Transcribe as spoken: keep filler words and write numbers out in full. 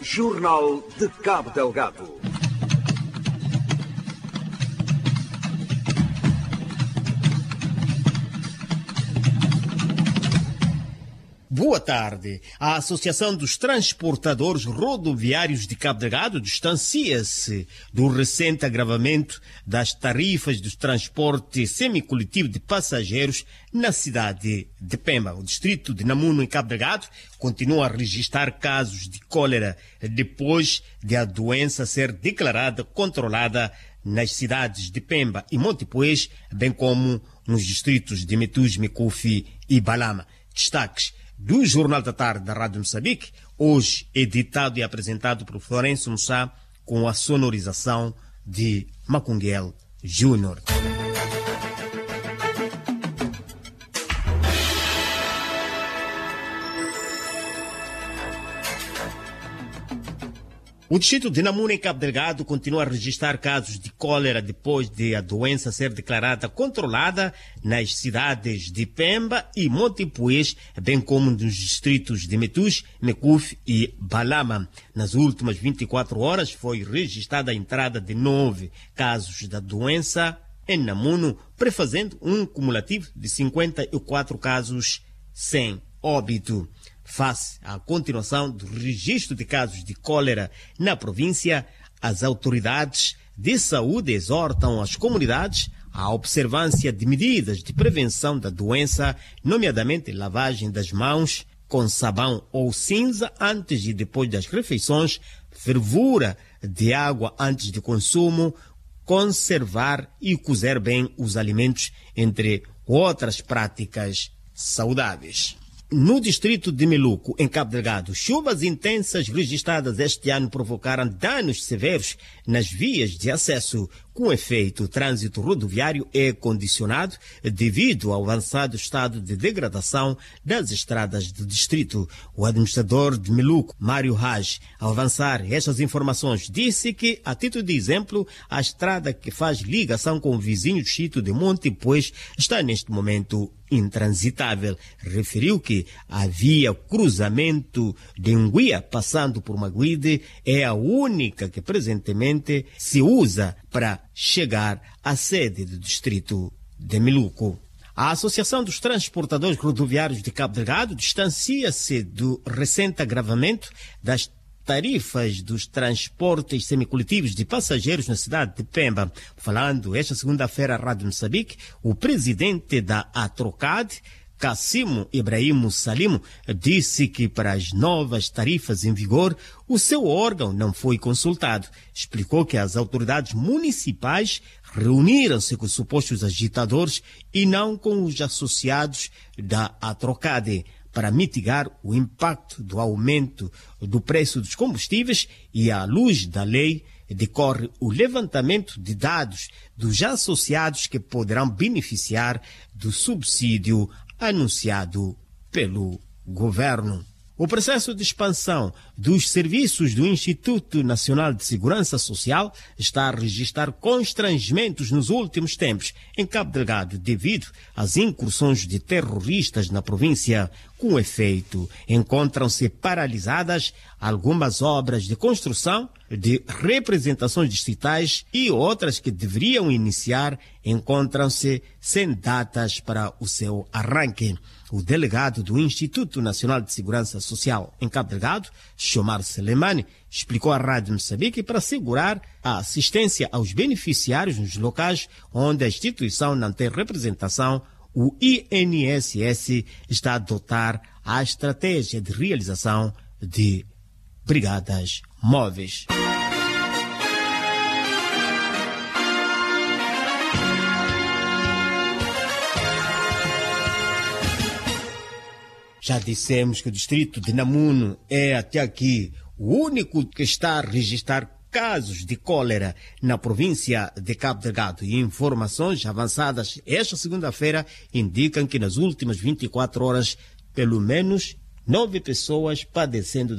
Jornal de Cabo Delgado. Boa tarde. A Associação dos Transportadores Rodoviários de Cabo Delgado distancia-se do recente agravamento das tarifas do transporte semicoletivo de passageiros na cidade de Pemba. O distrito de Namuno, em Cabo Delgado, continua a registrar casos de cólera depois de a doença ser declarada controlada nas cidades de Pemba e Montepuez, bem como nos distritos de Metus, Micufi e Balama. Destaques do Jornal da Tarde da Rádio Moçambique, hoje editado e apresentado por Florencio Mussá, com a sonorização de Macunguel Júnior. O distrito de Namuno, em Cabo Delgado, continua a registrar casos de cólera depois de a doença ser declarada controlada nas cidades de Pemba e Montepuez, bem como nos distritos de Metus, Mecuf e Balama. Nas últimas vinte e quatro horas foi registrada a entrada de nove casos da doença em Namuno, prefazendo um cumulativo de cinquenta e quatro casos sem óbito. Face à continuação do registro de casos de cólera na província, as autoridades de saúde exortam as comunidades à observância de medidas de prevenção da doença, nomeadamente lavagem das mãos com sabão ou cinza antes e depois das refeições, fervura de água antes de consumo, conservar e cozer bem os alimentos, entre outras práticas saudáveis. No distrito de Meluco, em Cabo Delgado, chuvas intensas registradas este ano provocaram danos severos nas vias de acesso. Com efeito, o trânsito rodoviário é condicionado devido ao avançado estado de degradação das estradas do distrito. O administrador de Meluco, Mário Raj, ao avançar estas informações, disse que, a título de exemplo, a estrada que faz ligação com o vizinho distrito de Montepuez está neste momento intransitável. Referiu que a via cruzamento de Nguia, passando por Maguide, é a única que presentemente se usa para chegar à sede do distrito de Meluco. A Associação dos Transportadores Rodoviários de Cabo Delgado distancia-se do recente agravamento das tarifas dos transportes semicoletivos de passageiros na cidade de Pemba. Falando esta segunda-feira à Rádio Moçambique, o presidente da Atrocad, Cassimo Ibrahim Salimo, disse que para as novas tarifas em vigor, o seu órgão não foi consultado. Explicou que as autoridades municipais reuniram-se com os supostos agitadores e não com os associados da Atrocade, para mitigar o impacto do aumento do preço dos combustíveis e, à luz da lei, decorre o levantamento de dados dos associados que poderão beneficiar do subsídio anunciado pelo governo. O processo de expansão dos serviços do Instituto Nacional de Segurança Social está a registrar constrangimentos nos últimos tempos em Cabo Delgado devido às incursões de terroristas na província. Com efeito, encontram-se paralisadas algumas obras de construção de representações distritais e outras que deveriam iniciar encontram-se sem datas para o seu arranque. O delegado do Instituto Nacional de Segurança Social em Cabo Delgado, Xomar Selemani, explicou à Rádio Moçambique para assegurar a assistência aos beneficiários nos locais onde a instituição não tem representação. O I N S S está a adotar a estratégia de realização de brigadas móveis. Já dissemos que o distrito de Namuno é até aqui o único que está a registrar casos de cólera na província de Cabo Delgado, e informações avançadas esta segunda-feira indicam que nas últimas vinte e quatro horas, pelo menos nove pessoas padecendo